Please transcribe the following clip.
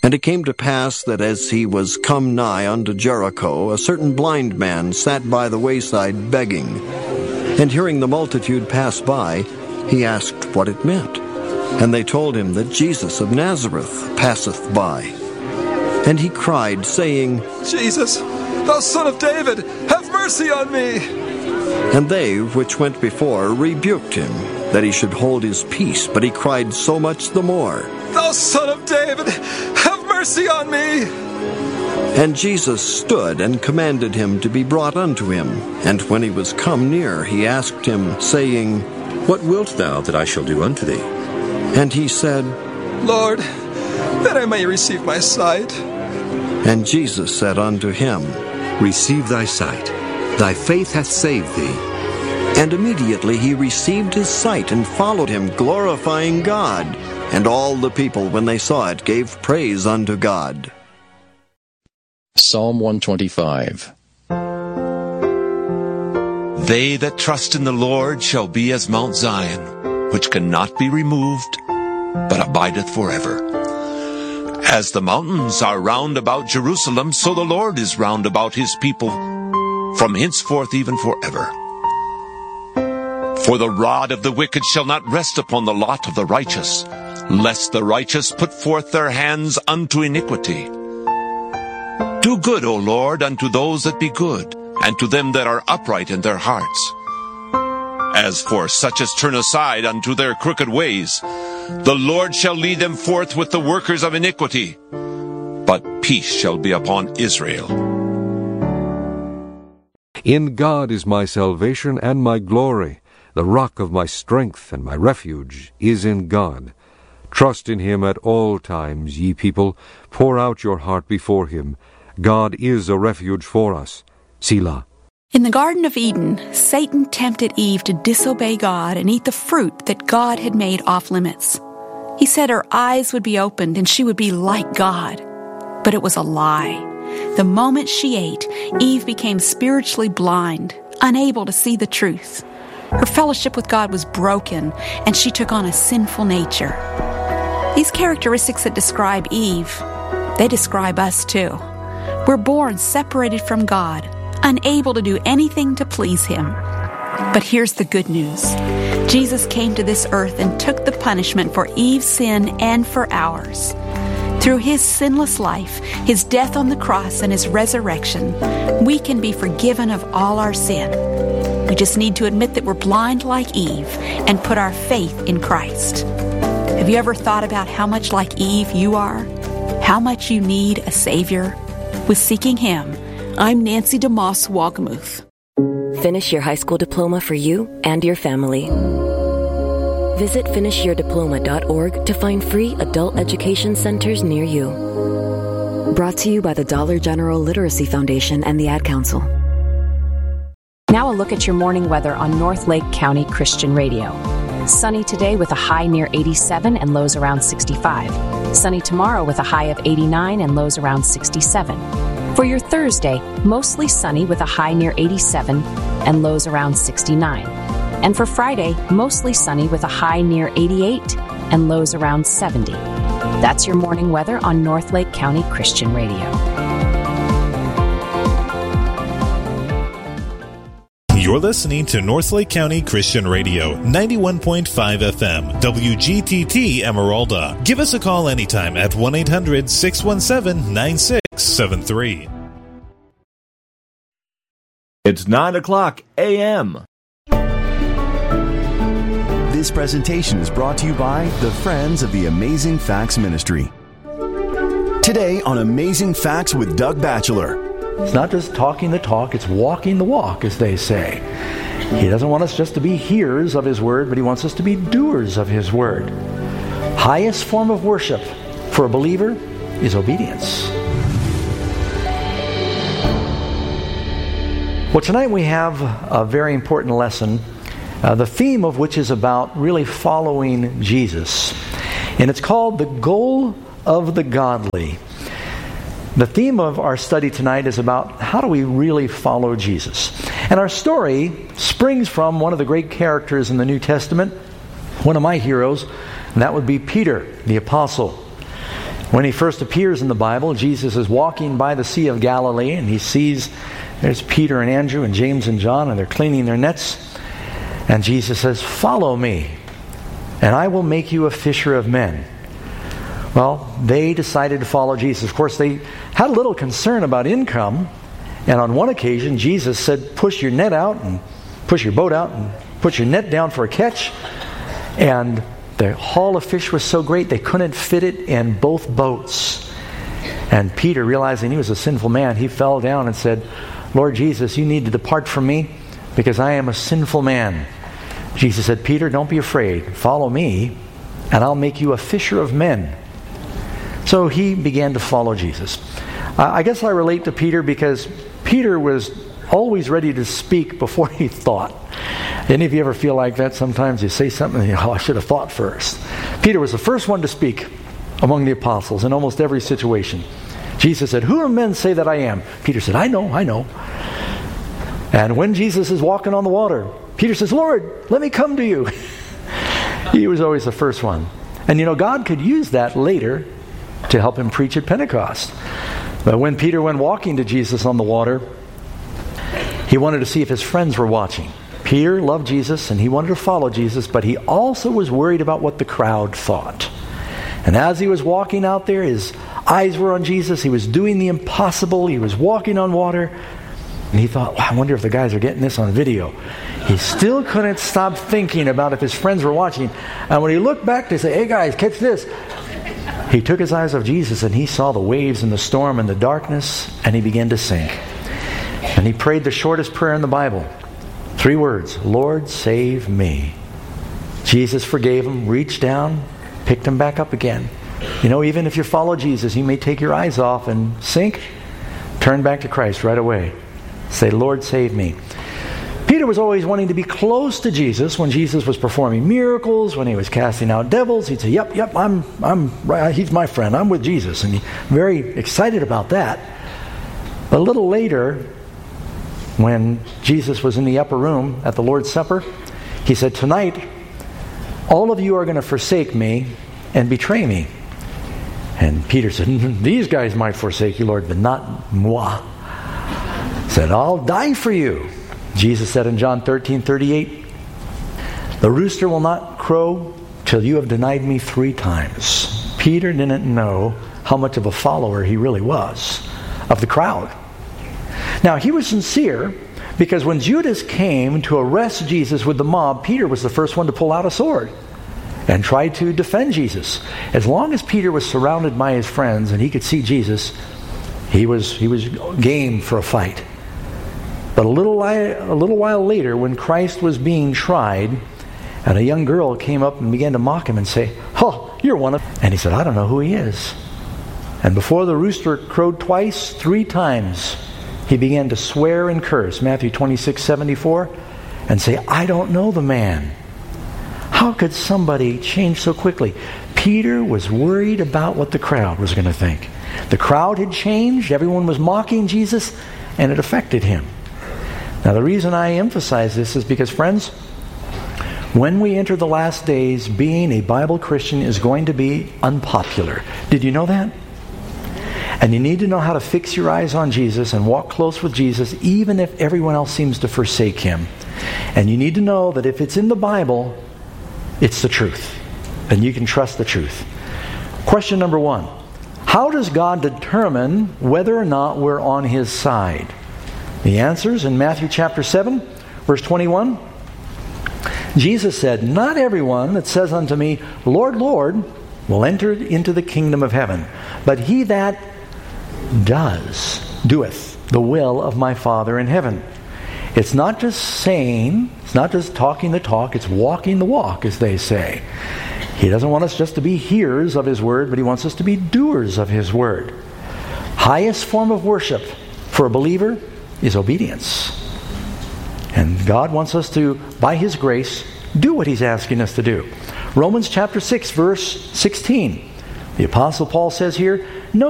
And it came to pass that as he was come nigh unto Jericho, a certain blind man sat by the wayside begging. And hearing the multitude pass by, he asked what it meant. And they told him that Jesus of Nazareth passeth by. And he cried, saying, Jesus, thou Son of David, have mercy on me. And they which went before rebuked him, that he should hold his peace. But he cried so much the more, Thou Son of David, have mercy on me. And Jesus stood and commanded him to be brought unto him. And when he was come near, he asked him, saying, What wilt thou that I shall do unto thee? And he said, Lord, that I may receive my sight. And Jesus said unto him, Receive thy sight. Thy faith hath saved thee. And immediately he received his sight and followed him, glorifying God. And all the people, when they saw it, gave praise unto God. Psalm 125. They that trust in the Lord shall be as Mount Zion, which cannot be removed, but abideth forever. As the mountains are round about Jerusalem, so the Lord is round about his people, from henceforth even forever. For the rod of the wicked shall not rest upon the lot of the righteous, lest the righteous put forth their hands unto iniquity. Do good, O Lord, unto those that be good, and to them that are upright in their hearts. As for such as turn aside unto their crooked ways, the Lord shall lead them forth with the workers of iniquity, but peace shall be upon Israel. In God is my salvation and my glory. The rock of my strength and my refuge is in God. Trust in him at all times, ye people. Pour out your heart before him. God is a refuge for us. Selah. In the Garden of Eden, Satan tempted Eve to disobey God and eat the fruit that God had made off limits. He said her eyes would be opened and she would be like God. But it was a lie. The moment she ate, Eve became spiritually blind, unable to see the truth. Her fellowship with God was broken, and she took on a sinful nature. These characteristics that describe Eve, they describe us too. We're born separated from God, unable to do anything to please him. But here's the good news. Jesus came to this earth and took the punishment for Eve's sin and for ours. Through his sinless life, his death on the cross, and his resurrection, we can be forgiven of all our sin. We just need to admit that we're blind like Eve and put our faith in Christ. Have you ever thought about how much like Eve you are? How much you need a Savior? With Seeking Him, I'm Nancy DeMoss Wagamuth. Finish your high school diploma for you and your family. Visit finishyourdiploma.org to find free adult education centers near you. Brought to you by the Dollar General Literacy Foundation and the Ad Council. Now a look at your morning weather on North Lake County Christian Radio. Sunny today with a high near 87 and lows around 65. Sunny tomorrow with a high of 89 and lows around 67. For your Thursday, mostly sunny with a high near 87 and lows around 69. And for Friday, mostly sunny with a high near 88 and lows around 70. That's your morning weather on North Lake County Christian Radio. You're listening to North Lake County Christian Radio, 91.5 FM, WGTT Emeralda. Give us a call anytime at 1-800-617-9673. It's 9 o'clock a.m. This presentation is brought to you by the Friends of the Amazing Facts Ministry. Today on Amazing Facts with Doug Batchelor. It's not just talking the talk, it's walking the walk, as they say. He doesn't want us just to be hearers of His Word, but He wants us to be doers of His Word. Highest form of worship for a believer is obedience. Well, tonight we have a very important lesson, the theme of which is about really following Jesus. And it's called The Goal of the Godly. The theme of our study tonight is about how do we really follow Jesus. And our story springs from one of the great characters in the New Testament, one of my heroes, and that would be Peter, the apostle. When he first appears in the Bible, Jesus is walking by the Sea of Galilee, and he sees there's Peter and Andrew and James and John, and they're cleaning their nets. And Jesus says, "Follow me, and I will make you a fisher of men." Well, they decided to follow Jesus. Of course, they had a little concern about income. And on one occasion, Jesus said, push your net out and push your boat out and put your net down for a catch. And the haul of fish was so great they couldn't fit it in both boats. And Peter, realizing he was a sinful man, he fell down and said, "Lord Jesus, you need to depart from me because I am a sinful man." Jesus said, "Peter, don't be afraid. Follow me and I'll make you a fisher of men." So he began to follow Jesus. I guess I relate to Peter because Peter was always ready to speak before he thought. Any of you ever feel like that? Sometimes you say something and I should have thought first. Peter was the first one to speak among the apostles in almost every situation. Jesus said, "Who do men say that I am?" Peter said, I know. And when Jesus is walking on the water, Peter says, "Lord, let me come to you." He was always the first one. And God could use that later to help him preach at Pentecost. But when Peter went walking to Jesus on the water, he wanted to see if his friends were watching. Peter loved Jesus and he wanted to follow Jesus, but he also was worried about what the crowd thought. And as he was walking out there, his eyes were on Jesus. He was doing the impossible. He was walking on water. And he thought, I wonder if the guys are getting this on video. He still couldn't stop thinking about if his friends were watching. And when he looked back to say, "Hey guys, catch this," he took his eyes off Jesus and he saw the waves and the storm and the darkness, and he began to sink. And he prayed the shortest prayer in the Bible. 3 words, "Lord, save me." Jesus forgave him, reached down, picked him back up again. Even if you follow Jesus, you may take your eyes off and sink. Turn back to Christ right away. Say, "Lord, save me." Peter was always wanting to be close to Jesus when Jesus was performing miracles, when he was casting out devils. He'd say, Yep, he's my friend. I'm with Jesus. And he's very excited about that. But a little later, when Jesus was in the upper room at the Lord's Supper, he said, "Tonight, all of you are going to forsake me and betray me." And Peter said, "These guys might forsake you, Lord, but not moi." He said, "I'll die for you." Jesus said in John 13:38, "The rooster will not crow till you have denied me 3 times. Peter didn't know how much of a follower he really was of the crowd. Now, he was sincere because when Judas came to arrest Jesus with the mob, Peter was the first one to pull out a sword and try to defend Jesus. As long as Peter was surrounded by his friends and he could see Jesus, he was game for a fight. But a little while later, when Christ was being tried, and a young girl came up and began to mock him and say, "Oh, you're one of..." And he said, "I don't know who he is." And before the rooster crowed twice, 3 times, he began to swear and curse, Matthew 26:74, and say, "I don't know the man." How could somebody change so quickly? Peter was worried about what the crowd was going to think. The crowd had changed. Everyone was mocking Jesus, and it affected him. Now, the reason I emphasize this is because, friends, when we enter the last days, being a Bible Christian is going to be unpopular. Did you know that? And you need to know how to fix your eyes on Jesus and walk close with Jesus, even if everyone else seems to forsake him. And you need to know that if it's in the Bible, it's the truth. And you can trust the truth. Question number 1. How does God determine whether or not we're on his side? The answer is in Matthew chapter 7, verse 21. Jesus said, "Not everyone that says unto me, Lord, Lord, will enter into the kingdom of heaven, but he that doeth the will of my Father in heaven." It's not just saying, it's not just talking the talk, it's walking the walk, as they say. He doesn't want us just to be hearers of his word, but he wants us to be doers of his word. Highest form of worship for a believer is obedience. And God wants us to, by his grace, do what he's asking us to do. Romans chapter 6, verse 16. The Apostle Paul says here, "No